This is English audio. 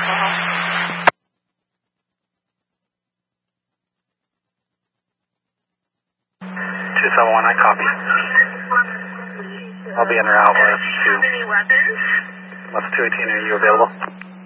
271, I copy. I'll be in route with 2. What's 218, are you available?